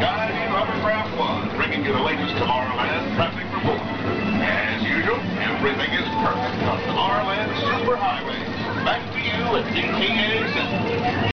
Friday Hovercraft One, bringing you the latest Tomorrowland traffic report. As usual, everything is perfect on Tomorrowland Superhighway. Back to you at DTA Center.